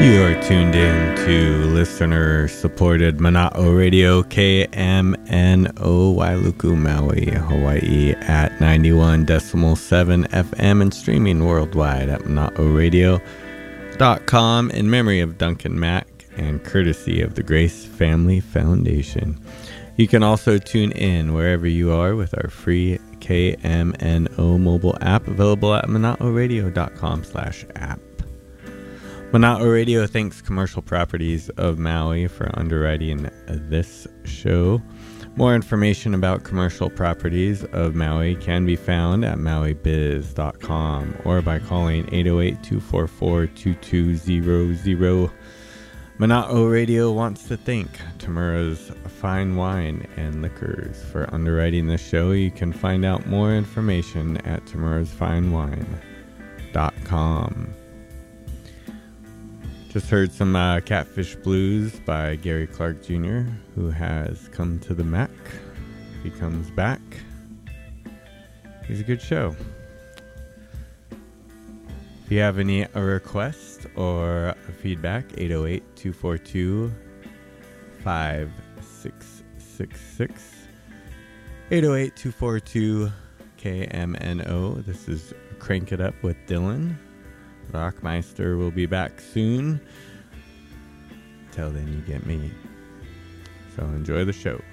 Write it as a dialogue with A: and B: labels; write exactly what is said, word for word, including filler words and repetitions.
A: You are tuned in to listener-supported Mana'o Radio, K M N O, Wailuku, Maui, Hawaii, at ninety-one point seven F M and streaming worldwide at mana'o radio dot com in memory of Duncan Mack and courtesy of the Grace Family Foundation. You can also tune in wherever you are with our free K M N O mobile app available at mana'o radio dot com slash app. Mana'o Radio thanks Commercial Properties of Maui for underwriting this show. More information about Commercial Properties of Maui can be found at maui biz dot com or by calling eight oh eight, two four four, two two zero zero. Mana'o Radio wants to thank Tamura's Fine Wine and Liquors for underwriting this show. You can find out more information at tamura's fine wine dot com. Just heard some uh, Catfish Blues by Gary Clark Junior, who has come to the Mac. He comes back. He's a good show. If you have any a request or a feedback, eight oh eight, two four two, five six six six. eight oh eight, two four two, K M N O. This is Crank It Up with Dylan. Rockmeister will be back soon. Till then, you get me. So enjoy the show.